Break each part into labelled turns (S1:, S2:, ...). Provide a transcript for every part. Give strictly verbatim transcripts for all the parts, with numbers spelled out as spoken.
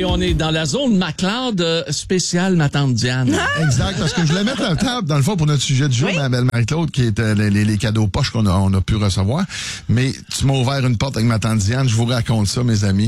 S1: Et on est dans la zone McLeod euh, spéciale ma tante Diane.
S2: Exact, parce que je voulais mettre la table, dans le fond, pour notre sujet du jour,
S3: Oui.
S2: ma belle Marie-Claude, qui est euh, les, les, les cadeaux poches qu'on a, on a pu recevoir. Mais tu m'as ouvert une porte avec ma tante Diane, je vous raconte ça, mes amis.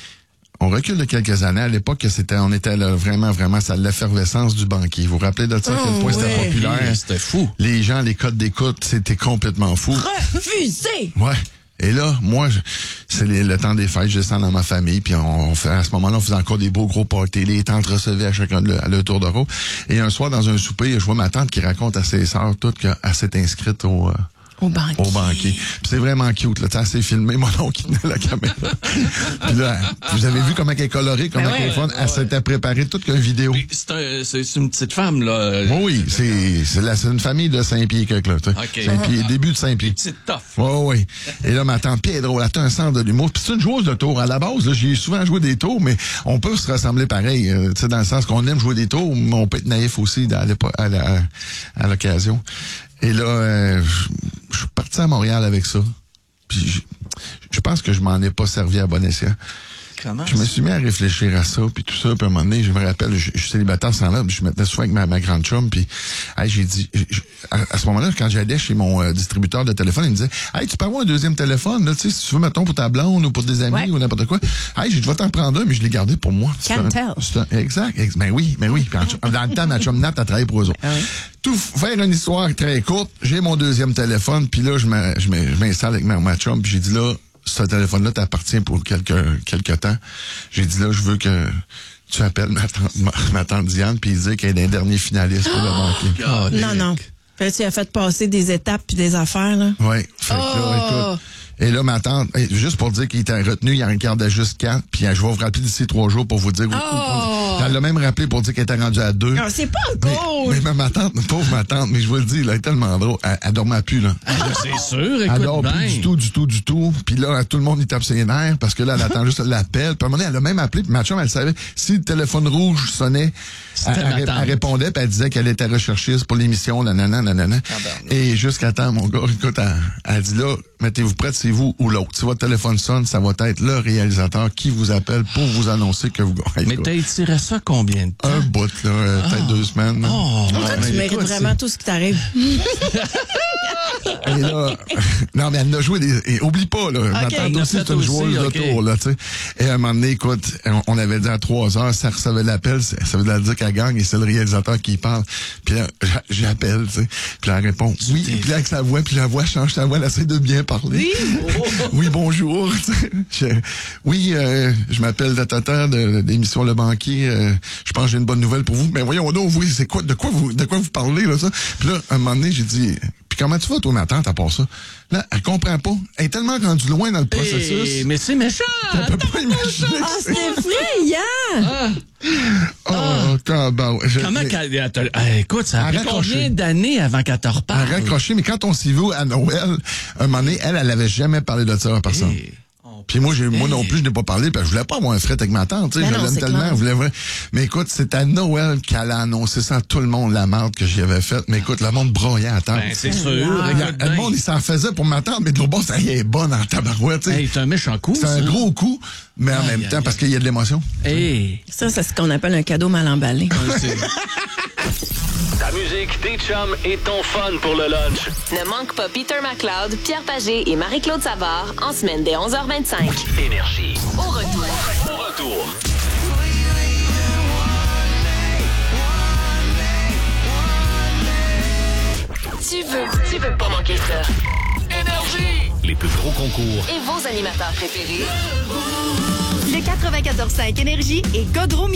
S2: On recule de quelques années. À l'époque, c'était, on était là, vraiment, vraiment, c'est l'effervescence du banquier. Vous vous rappelez de ça, à quel point
S3: Oh,
S2: c'était
S3: ouais.
S2: populaire?
S1: Hey, c'était fou.
S2: Les gens, les codes d'écoute, c'était complètement fou.
S3: Refusé!
S2: Ouais. Et là, moi, je, c'est les- le temps des fêtes, je descends dans ma famille, puis on, on fait, à ce moment-là, on faisait encore des beaux gros parties. Les tantes recevaient à chacun le, à leur tour de rôle. Et un soir, dans un souper, je vois ma tante qui raconte à ses sœurs toutes qu'elle s'est inscrite au... euh,
S3: Au banquier.
S2: Au banquier. Puis c'est vraiment cute, là. Tu sais, elle s'est filmée, mon oncle qui tenait la caméra. Puis là, vous avez vu comment elle est colorée, comment
S3: Ben
S2: elle est
S3: ouais,
S2: fun. Elle s'était préparée toute une vidéo.
S1: Puis C'est, un, c'est, c'est une petite femme, là.
S2: Oui, oui, c'est, c'est, la- c'est une famille de Saint-Pied quelque là, tu sais.
S1: OK.
S2: Saint-Pied, début de Saint-Pied.
S1: Petite tough.
S2: Oui, oui. Et là, ma tante Pierre est drôle, elle a un sens de l'humour. Puis c'est une joueuse de tours. À la base, là, j'ai souvent joué des tours, mais on peut se ressembler pareil. euh, tu sais, dans le sens qu'on aime jouer des tours, mais on peut être naïf aussi à, l'épo- à, la- à l'occasion. Et là, euh, je je suis parti à Montréal avec ça. Puis je, je pense que je m'en ai pas servi à bon escient.
S1: Comment?
S2: Je me suis mis à réfléchir à ça, puis tout ça, puis à un moment donné, je me rappelle, je, je suis célibataire sans là, puis je me mettais souvent avec ma, ma grande chum, puis hey, j'ai dit, je- je- à, à ce moment-là, quand j'allais chez mon euh, distributeur de téléphone, il me disait, hey, tu peux avoir un deuxième téléphone, là, tu sais, si tu veux, mettons, pour ta blonde ou pour des amis
S3: Ouais.
S2: ou n'importe quoi. Hey, j'ai dit, je vais t'en prendre un, mais je l'ai gardé pour moi. C'est
S3: Can't
S2: un-
S3: tell.
S2: c'est un- exact, ex- ben oui, ben oui. Puis en- dans le temps, ma chum Nat a travaillé pour eux autres.
S3: Ah oui.
S2: Tout faire une histoire très courte, j'ai mon deuxième téléphone, puis là, je m'a- je m'in- je m'installe avec ma, ma chum, puis j'ai dit là, ce téléphone-là t'appartient pour quelques quelques temps. J'ai dit là, je veux que tu appelles ma tante, ma, ma tante Diane, puis dire qu'elle est un dernier finaliste pour le banquier.
S1: God,
S3: Non, non. Fait que tu as fait passer des étapes puis des affaires, là.
S2: Oui. Fait que là,
S3: Oh!
S2: écoute. Et là, ma tante, hey, juste pour dire qu'il était retenu, il en regardait juste quatre, puis euh, je vais vous rappeler d'ici trois jours pour vous dire.
S3: Oh!
S2: Elle l'a même rappelé pour dire qu'elle était rendue à deux.
S3: Ah, c'est pas
S2: Mais,
S3: cool!
S2: mais ma, ma tante, pauvre ma tante, mais je vous le dis, là, elle est tellement drôle. Elle, elle dormait plus, là.
S1: Ah, c'est sûr,
S2: Elle dort
S1: écoute
S2: plus
S1: bien.
S2: du tout, du tout, du tout. Puis là, tout le monde, il tape ses nerfs parce que là, elle attend juste l'appel. Puis à un moment donné, elle a même appelé. Puis ma chum, elle savait, si le téléphone rouge sonnait,
S1: C'était
S2: elle,
S1: ma
S2: elle-
S1: tante.
S2: elle répondait, puis elle disait qu'elle était recherchiste pour l'émission, nanana, nanana. Et jusqu'à temps, mon gars, écoute, elle, elle dit là, mettez-vous prête, c'est vous ou l'autre. Si votre téléphone sonne, ça va être le réalisateur qui vous appelle pour vous annoncer que vous gagnez.
S1: Mais t'as étiré ça combien de temps?
S2: Un bout, là, euh, peut-être deux semaines. là.
S1: Oh,
S3: Toi,
S1: mais
S3: tu mérites
S1: écoute,
S3: vraiment tout ce qui t'arrive.
S2: Et là, non, mais elle a joué des, et oublie pas, là. Ma
S1: Ok,
S2: tante
S1: il a
S2: aussi,
S1: fait
S2: c'est une
S1: aussi,
S2: joueuse
S1: ok.
S2: de tour, là, tu sais. Et à un moment donné, écoute, on, on avait dit à trois heures, ça recevait l'appel, ça ça veut dire qu'elle gagne et c'est le réalisateur qui parle. Puis là, j'a- j'appelle, tu sais. Puis là, elle répond, oui.
S1: t'es-
S2: Puis là, avec sa voix, puis la voix change sa voix, elle essaie de bien parler.
S1: Oh.
S2: Oui, bonjour. tu sais. Je- oui, euh, je m'appelle Tata de, de l'émission Le Banquier. euh, je pense que j'ai une bonne nouvelle pour vous. Mais voyons donc, oui, c'est quoi, de quoi vous, de quoi vous parlez, là, ça? Puis là, à un moment donné, j'ai dit, puis comment tu vas, toi, ma tante, à part ça? Là, elle comprend pas. Elle est tellement rendue loin dans le processus.
S1: Hey, mais c'est méchant!
S2: Elle peut pas imaginer.
S3: Ah,
S2: que c'est-
S3: c'est effrayant!
S2: Oh, tabarouette. Je-
S1: Comment
S2: mais-
S1: qu'elle... elle te- ah, écoute, ça a
S2: Elle
S1: pris
S2: raccroché.
S1: combien d'années avant qu'elle te
S2: Elle
S1: reparle?
S2: a raccroché, mais quand on s'y va à Noël, un moment donné, elle, elle avait jamais parlé de ça à personne.
S1: Hey.
S2: Puis moi, j'ai, moi
S1: Hey.
S2: non plus, je n'ai pas parlé, parce que je voulais pas avoir un fret avec ma tante, tu sais,
S3: Ben
S2: je
S3: non,
S2: l'aime
S3: c'est
S2: tellement,
S3: clair.
S2: je voulais vrai. Mais écoute, c'est à Noël qu'elle a annoncé ça à tout le monde, la marde que j'y avais faite. Mais écoute, le monde broyait à tante.
S1: Ben, c'est sûr.
S3: Ah,
S2: Il y a-
S1: écoute
S2: le
S1: bien.
S2: monde, il s'en faisait pour ma tante, mais de l'autre bord, ça y est bonne en tabarouette, tu sais.
S1: Hey, c'est un méchant coup,
S2: C'est un
S1: ça.
S2: gros coup, mais en
S1: Aïe,
S2: même
S1: aïe,
S2: temps,
S1: aïe.
S2: parce qu'il y a de l'émotion.
S1: Hey.
S3: Ça, c'est ce qu'on appelle un cadeau mal emballé.
S1: C'est-
S4: Ta musique, tes chums et ton fun pour le lunch.
S5: Ne manque pas Peter McLeod, Pierre Pagé et Marie-Claude Savard en semaine dès onze heures vingt-cinq.
S4: Énergie.
S5: Au retour.
S4: Au retour.
S5: Tu veux, tu veux pas manquer ça.
S4: Énergie. Les plus gros concours.
S5: Et vos animateurs préférés.
S6: Le quatre-vingt-quatorze cinq Énergie et Godreau